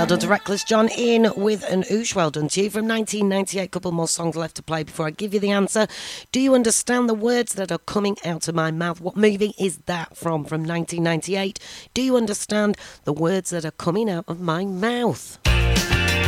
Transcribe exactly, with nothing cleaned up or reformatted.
done to Reckless John in with an oosh. Well done to you. From nineteen ninety-eight, couple more songs left to play before I give you the answer. Do you understand the words that are coming out of my mouth? What movie is that from? From nineteen ninety-eight. Do you understand the words that are coming out of my mouth?